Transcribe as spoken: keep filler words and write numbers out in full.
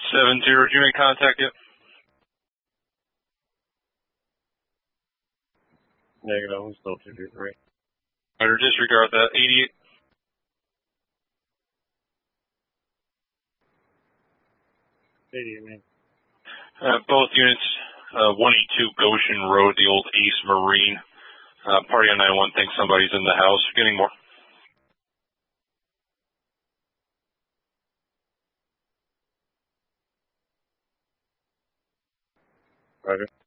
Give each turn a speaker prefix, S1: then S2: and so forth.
S1: seven zero, did you make contact yet?
S2: Negative, I'm still two two three.
S1: Better disregard that. eighty-eight.
S2: eighty-eight, man.
S1: Uh, both units, uh, one eighty-two Goshen Road, the old Ace Marine. Uh, party on nine one thinks somebody's in the house. Getting more.
S2: Roger.